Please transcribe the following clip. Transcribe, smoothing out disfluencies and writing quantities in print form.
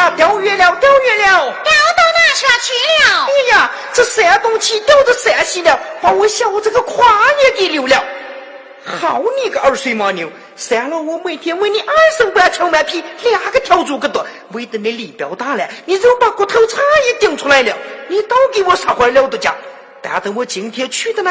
呀，掉月了，掉月了！ 掉到哪去了？ 哎呀，这山东气掉到山西了，把我小这个胯也给溜了。好你个二水马牛！算了，我每天喂你2升半荞麦皮，2个条猪个多，喂得你力标大了，你就把骨头叉也顶出来了。你倒给我啥话了的家？但等我今天去的那